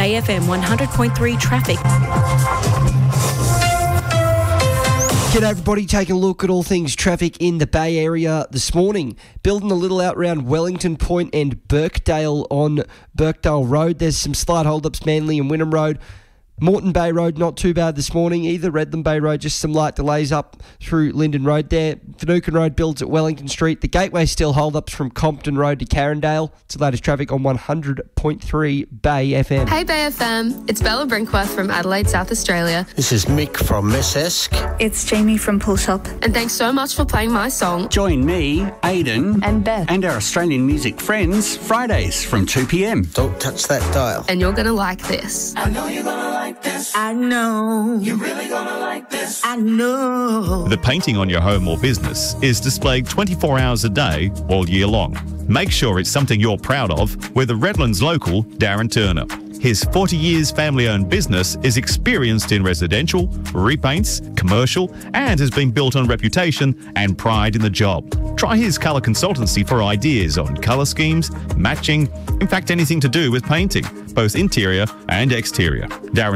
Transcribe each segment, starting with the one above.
Bay FM 100.3 traffic. G'day everybody, taking a look at all things traffic in the Bay Area this morning. Building a little out around Wellington Point and Birkdale on Birkdale Road. There's some slight hold-ups, Manly and Wynnum Road. Moreton Bay Road, not too bad this morning either. Redland Bay Road, just some light delays up through Lyndon Road there. Finucane Road builds at Wellington Street. The Gateway still hold-ups from Compton Road to Carindale. It's the latest traffic on 100.3 Bay FM. Hey Bay FM, it's Bella Brinkworth from Adelaide, South Australia. This is Mick from Miss Esk. It's Jamie from Pool Shop. And thanks so much for playing my song. Join me, Aidan, And Beth. and our Australian music friends Fridays from 2 p.m. Don't touch that dial. And you're going to like this. I know you're gonna like this. I know. You're really gonna like this. I know. The painting on your home or business is displayed 24 hours a day, all year long. Make sure it's something you're proud of with the Redlands local, Darren Turner. His 40 years family-owned business is experienced in residential, repaints, commercial, and has been built on reputation and pride in the job. Try his colour consultancy for ideas on colour schemes, matching, in fact anything to do with painting, both interior and exterior.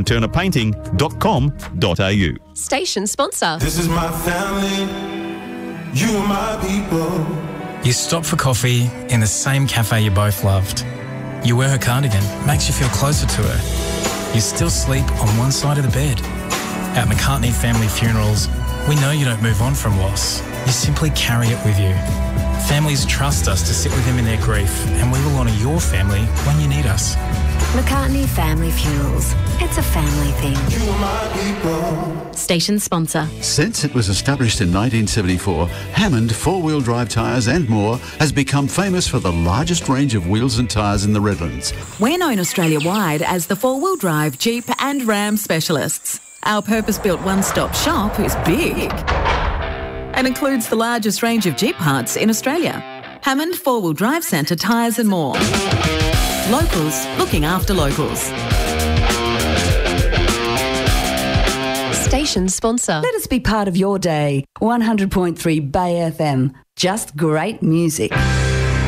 DarrenTurnerPainting.com.au. Station sponsor. This is my family. You are my people. You stop for coffee in the same cafe you both loved. You wear her cardigan, makes you feel closer to her. You still sleep on one side of the bed. At McCartney Family Funerals, we know you don't move on from loss. You simply carry it with you. Families trust us to sit with them in their grief, and we will honour your family when you need us. McCartney Family Funerals. It's a family thing. You are my people. Station sponsor. Since it was established in 1974, Hammond four-wheel drive tyres and more has become famous for the largest range of wheels and tyres in the Redlands. We're known Australia-wide as the four-wheel drive, Jeep and Ram specialists. Our purpose-built one-stop shop is big and includes the largest range of Jeep parts in Australia. Hammond Four-Wheel Drive Centre tyres and more. Locals looking after locals. Station sponsor. Let us be part of your day. 100.3 Bay FM. Just great music.